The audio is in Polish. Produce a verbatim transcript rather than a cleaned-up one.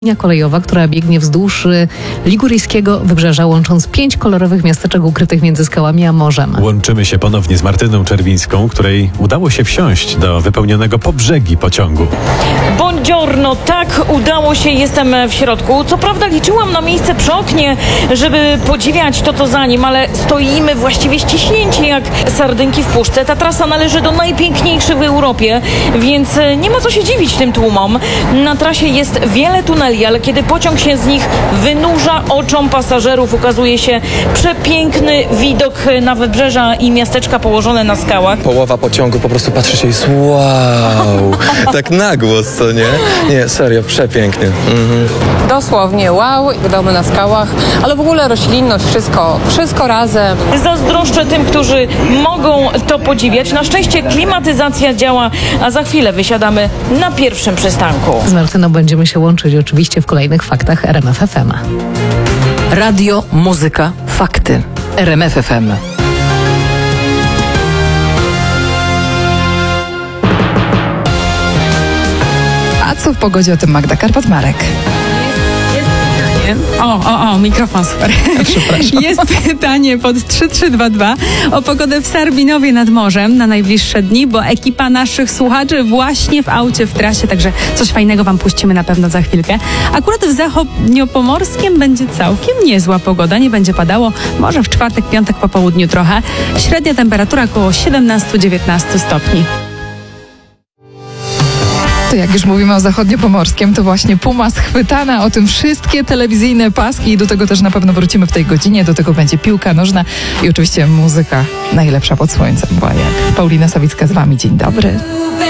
Linia kolejowa, która biegnie wzdłuż liguryjskiego wybrzeża, łącząc pięć kolorowych miasteczek ukrytych między skałami a morzem. Łączymy się ponownie z Martyną Czerwińską, której udało się wsiąść do wypełnionego po brzegi pociągu. Buongiorno, tak, udało się, jestem w środku. Co prawda liczyłam na miejsce przy oknie, żeby podziwiać to, co za nim, ale stoimy właściwie ściśnięci jak sardynki w puszce. Ta trasa należy do najpiękniejszych w Europie, więc nie ma co się dziwić tym tłumom. Na trasie jest wiele tuneli, ale kiedy pociąg się z nich wynurza, oczom pasażerów ukazuje się przepiękny widok na wybrzeża i miasteczka położone na skałach. Połowa pociągu po prostu patrzy się i jest wow, tak na głos, co nie? Nie, serio, przepięknie. Mhm. Dosłownie wow, domy na skałach, ale w ogóle roślinność, wszystko, wszystko razem. Zazdroszczę tym, którzy mogą to podziwiać. Na szczęście klimatyzacja działa, a za chwilę wysiadamy na pierwszym przystanku. Z Martyną będziemy się łączyć oczywiście w kolejnych faktach R M F F M. Radio, muzyka, fakty. R M F F M. A co w pogodzie, o tym Magda Karpat-Marek. O, o, o, mikrofon, super. Przepraszam. Jest pytanie pod trzy trzy dwa dwa o pogodę w Sarbinowie nad morzem na najbliższe dni, bo ekipa naszych słuchaczy właśnie w aucie w trasie, także coś fajnego wam puścimy na pewno za chwilkę. Akurat w zachodniopomorskim będzie całkiem niezła pogoda, nie będzie padało, może w czwartek, piątek po południu trochę. Średnia temperatura około siedemnaście dziewiętnaście stopni. To jak już mówimy o zachodniopomorskim, to właśnie puma schwytana, o tym wszystkie telewizyjne paski i do tego też na pewno wrócimy w tej godzinie, do tego będzie piłka nożna i oczywiście muzyka najlepsza pod słońcem była jak Paulina Sawicka z wami. Dzień dobry.